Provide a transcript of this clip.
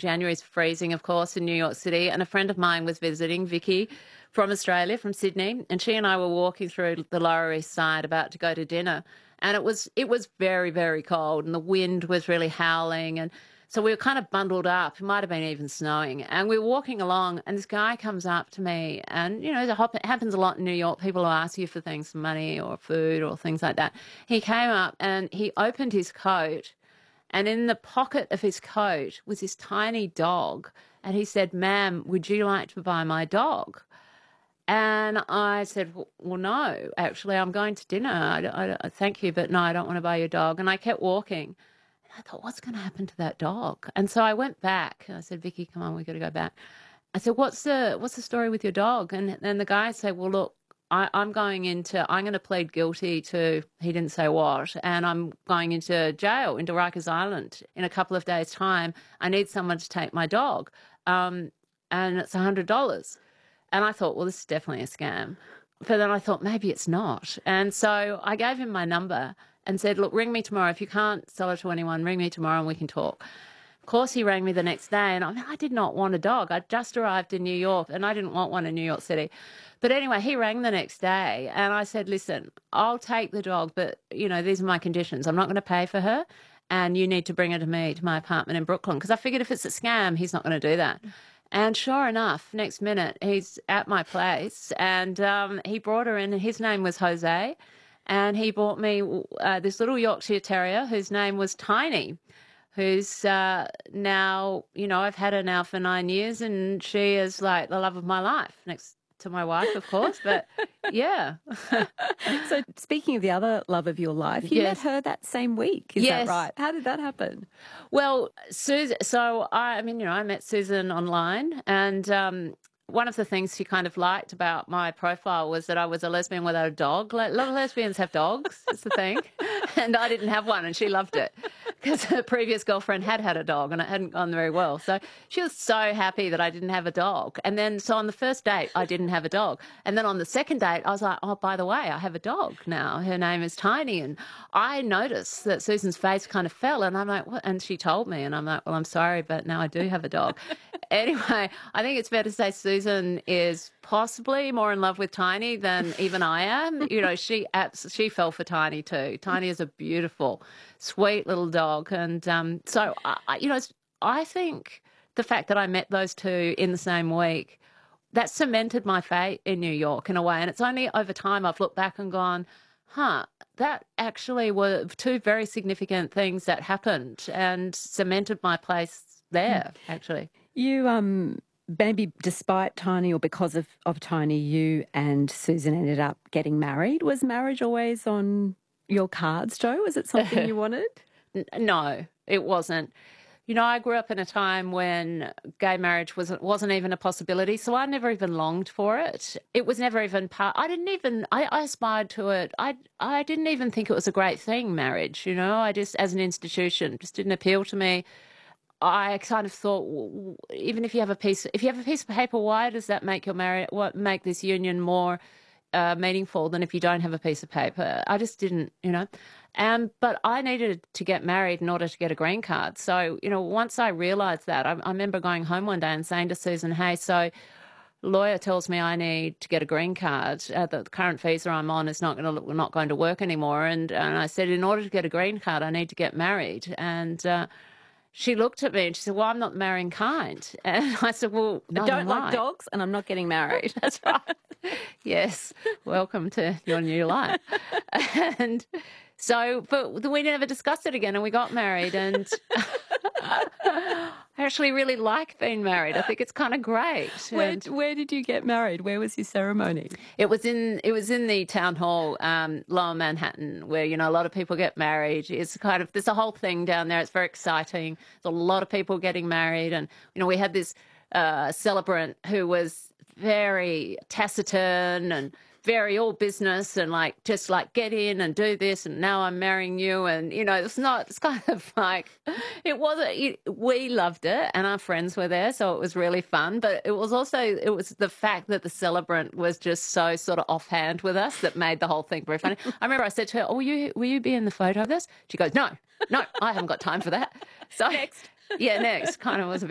January's freezing, of course, in New York City, and a friend of mine was visiting, Vicky, from Australia, from Sydney, and she and I were walking through the Lower East Side about to go to dinner, and it was very, very cold, and the wind was really howling, and so we were kind of bundled up. It might have been even snowing. And we were walking along, and this guy comes up to me. And, you know, it happens a lot in New York. People will ask you for things, money or food or things like that. He came up and he opened his coat, and in the pocket of his coat was this tiny dog. And he said, "Ma'am, would you like to buy my dog?" And I said, "Well, no, actually, I'm going to dinner. Thank you, but no, I don't want to buy your dog." And I kept walking. I thought, what's going to happen to that dog? And so I went back. I said, "Vicky, come on, we've got to go back." I said, what's the story with your dog? And then the guy said, "Well, look, I'm going to plead guilty to," he didn't say what, "and I'm going into jail, into Rikers Island in a couple of days' time. I need someone to take my dog. And it's $100. And I thought, well, this is definitely a scam. But then I thought, maybe it's not. And so I gave him my number and said, "Look, ring me tomorrow. If you can't sell it to anyone, ring me tomorrow and we can talk." Of course, he rang me the next day, and I did not want a dog. I'd just arrived in New York, and I didn't want one in New York City. But anyway, he rang the next day, and I said, "Listen, I'll take the dog, but, you know, these are my conditions. I'm not going to pay for her, and you need to bring her to me, to my apartment in Brooklyn." Because I figured if it's a scam, he's not going to do that. And sure enough, next minute, he's at my place, and he brought her in, and his name was Jose. And he bought me this little Yorkshire Terrier whose name was Tiny, who's now, you know, I've had her now for 9 years, and she is like the love of my life, next to my wife, of course. But yeah. So speaking of the other love of your life, you met her that same week, is that right? How did that happen? Well, Susan, so I met Susan online, and one of the things she kind of liked about my profile was that I was a lesbian without a dog. Like, a lot of lesbians have dogs, it's the thing. And I didn't have one, and she loved it because her previous girlfriend had a dog and it hadn't gone very well. So she was so happy that I didn't have a dog. And then, so on the first date, I didn't have a dog. And then on the second date, I was like, "Oh, by the way, I have a dog now. Her name is Tiny." And I noticed that Susan's face kind of fell, and I'm like, "What?" And she told me, and I'm like, "Well, I'm sorry, but now I do have a dog." Anyway, I think it's fair to say Susan is possibly more in love with Tiny than even I am. You know, she fell for Tiny too. Tiny is a beautiful, sweet little dog. And so, I think the fact that I met those two in the same week, that cemented my fate in New York in a way. And it's only over time I've looked back and gone, that actually were two very significant things that happened and cemented my place there, actually. You, maybe despite Tiny or because of Tiny, you and Susan ended up getting married. Was marriage always on your cards, Jo? Was it something you wanted? No, it wasn't. You know, I grew up in a time when gay marriage wasn't even a possibility, so I never even longed for it. It was never even part. I aspired to it. I didn't even think it was a great thing, marriage. You know, I just, as an institution, just didn't appeal to me. I kind of thought, even if you have a piece of paper, why does that make make this union more meaningful than if you don't have a piece of paper? I just didn't, you know. But I needed to get married in order to get a green card. So, you know, once I realised that, I remember going home one day and saying to Susan, "Hey, so lawyer tells me I need to get a green card. The current visa I'm on is not going to work anymore." And I said, in order to get a green card, I need to get married. And she looked at me and she said, "Well, I'm not marrying kind." And I said, "Well, I don't like dogs and I'm not getting married." That's right. Yes. Welcome to your new life. And so, but we never discussed it again, and we got married, and I actually really like being married. I think it's kind of great. Where did you get married? Where was your ceremony? It was in the town hall, Lower Manhattan, where, you know, a lot of people get married. It's kind of, there's a whole thing down there. It's very exciting. There's a lot of people getting married, and, you know, we had this celebrant who was very taciturn and very all business and just get in and do this and now I'm marrying you, and, you know, it's kind of like, we loved it and our friends were there, so it was really fun. But it was the fact that the celebrant was just so sort of offhand with us that made the whole thing very funny. I remember I said to her, "Oh, will you be in the photo of this?" She goes, no, I haven't got time for that. So next. Yeah, next kind of was a bit